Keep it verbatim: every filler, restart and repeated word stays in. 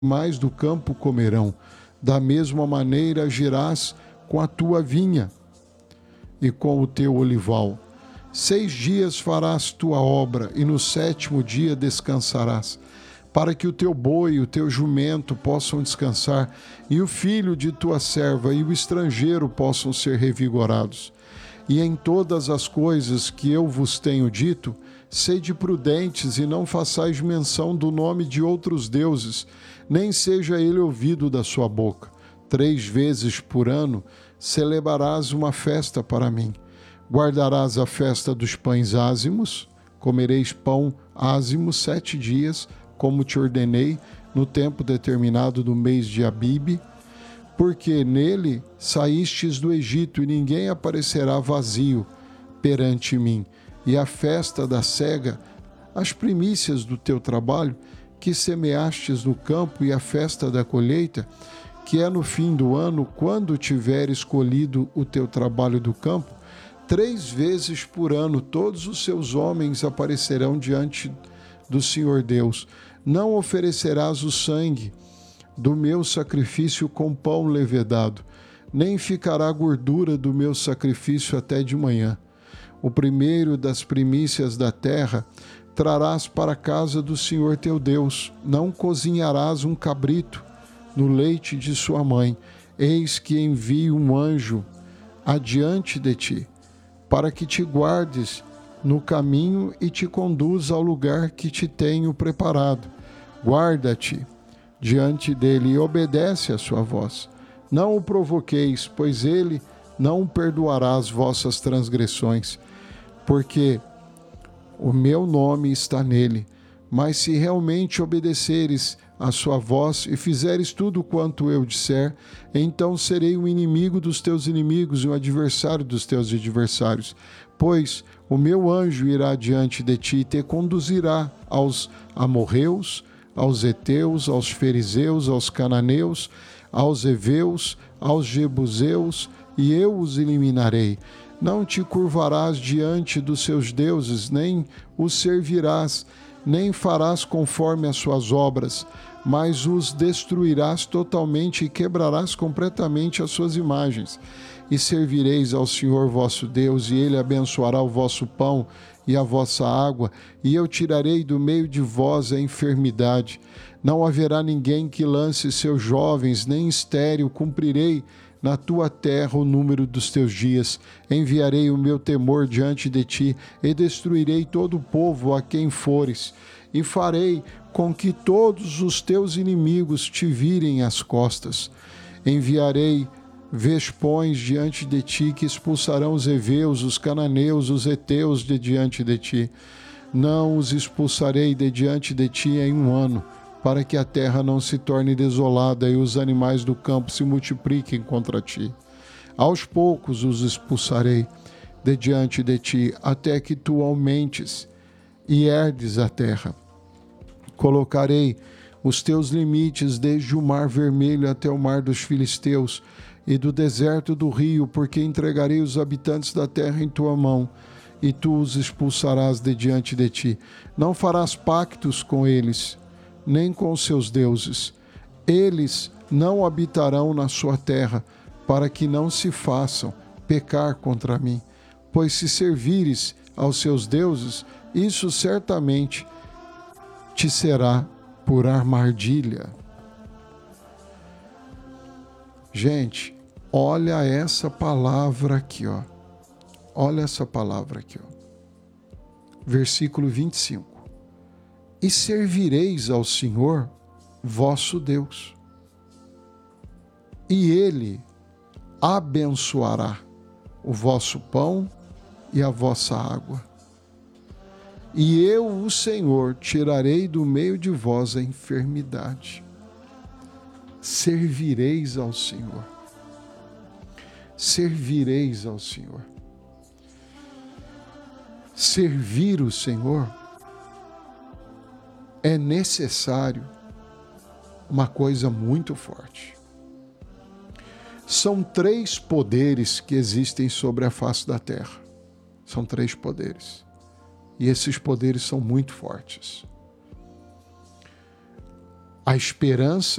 animais do campo comerão. Da mesma maneira agirás com a tua vinha e com o teu olival. Seis dias farás tua obra, e no sétimo dia descansarás, para que o teu boi e o teu jumento possam descansar, e o filho de tua serva e o estrangeiro possam ser revigorados. E em todas as coisas que eu vos tenho dito, sede prudentes e não façais menção do nome de outros deuses, nem seja ele ouvido da sua boca. Três vezes por ano celebrarás uma festa para mim. Guardarás a festa dos pães ázimos, comereis pão ázimo sete dias, como te ordenei, no tempo determinado do mês de Abibe, porque nele saístes do Egito, e ninguém aparecerá vazio perante mim. E a festa da cega, as primícias do teu trabalho, que semeastes no campo, e a festa da colheita, que é no fim do ano, quando tiveres colhido o teu trabalho do campo, três vezes por ano todos os seus homens aparecerão diante do Senhor Deus. Não oferecerás o sangue do meu sacrifício com pão levedado, nem ficará gordura do meu sacrifício até de manhã. O primeiro das primícias da terra trarás para a casa do Senhor teu Deus. Não cozinharás um cabrito no leite de sua mãe. Eis que envio um anjo adiante de ti, para que te guardes no caminho e te conduza ao lugar que te tenho preparado. Guarda-te diante dele e obedece a sua voz. Não o provoqueis, pois ele não perdoará as vossas transgressões, porque o meu nome está nele. Mas se realmente obedeceres a sua voz e fizeres tudo quanto eu disser, então serei o inimigo dos teus inimigos e o adversário dos teus adversários. Pois o meu anjo irá diante de ti e te conduzirá aos amorreus, aos heteus, aos fariseus, aos cananeus, aos heveus, aos jebuseus, e eu os eliminarei. Não te curvarás diante dos seus deuses, nem os servirás, nem farás conforme as suas obras, mas os destruirás totalmente e quebrarás completamente as suas imagens. E servireis ao Senhor vosso Deus, e ele abençoará o vosso pão e a vossa água, e eu tirarei do meio de vós a enfermidade. Não haverá ninguém que lance seus jovens, nem estéril cumprirei na tua terra o número dos teus dias. Enviarei o meu temor diante de ti, e destruirei todo o povo a quem fores, e farei com que todos os teus inimigos te virem as costas. Enviarei vespões diante de ti, que expulsarão os heveus, os cananeus, os heteus de diante de ti. Não os expulsarei de diante de ti em um ano, para que a terra não se torne desolada e os animais do campo se multipliquem contra ti. Aos poucos os expulsarei de diante de ti, até que tu aumentes e herdes a terra. Colocarei os teus limites desde o mar vermelho até o mar dos filisteus e do deserto do rio, porque entregarei os habitantes da terra em tua mão, e tu os expulsarás de diante de ti. Não farás pactos com eles, nem com os seus deuses. Eles não habitarão na sua terra, para que não se façam pecar contra mim. Pois se servires aos seus deuses, isso certamente te será por armadilha. Gente, olha essa palavra aqui, ó. Olha essa palavra aqui, ó. Versículo vinte e cinco. E servireis ao Senhor vosso Deus, e Ele abençoará o vosso pão e a vossa água. E eu, o Senhor, tirarei do meio de vós a enfermidade. Servireis ao Senhor. Servireis ao Senhor. Servir o Senhor é necessário uma coisa muito forte. São três poderes que existem sobre a face da terra. São três poderes. E esses poderes são muito fortes. a esperança